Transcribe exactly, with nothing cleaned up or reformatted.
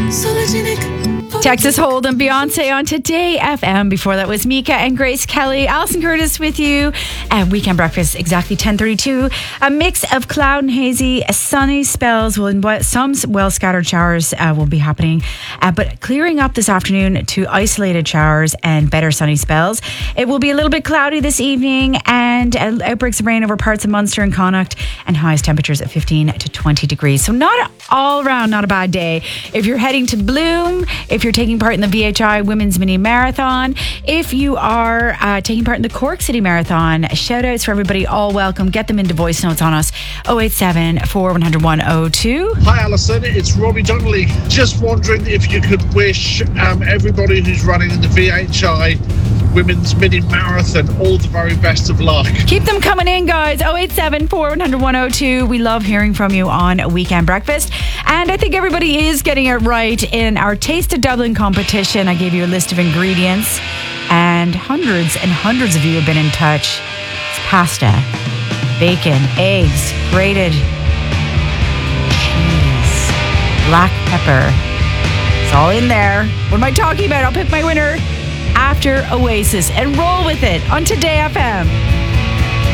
Texas Hold'em, Beyonce on Today F M. Before that was Mika and Grace Kelly. Alison Curtis with you at Weekend Breakfast, exactly ten thirty-two. A mix of cloud and hazy, sunny spells. Will some well-scattered showers uh, will be happening, uh, but clearing up this afternoon to isolated showers and better sunny spells. It will be a little bit cloudy this evening and uh, outbreaks of rain over parts of Munster and Connacht, and highest temperatures at fifteen to twenty degrees. So not all around, not a bad day. If you're heading to Bloom, if you're taking part in the V H I Women's Mini Marathon, if you are uh, taking part in the Cork City Marathon, shout outs for everybody, all welcome. Get them into voice notes on us, oh eight seven, four one zero one, oh two. Hi Alison, it's Robbie Donnelly. Just wondering if you could wish um, everybody who's running in the V H I Women's Mini Marathon all the very best of luck. Keep them coming in, guys. oh eight seven, four one zero one, oh two. We love hearing from you on Weekend Breakfast. And I think everybody is getting it right in our Taste of Dublin competition. I gave you a list of ingredients, and hundreds and hundreds of you have been in touch. It's pasta, bacon, eggs, grated cheese, black pepper. It's all in there. What am I talking about? I'll pick my winner after Oasis, and roll with it on Today F M.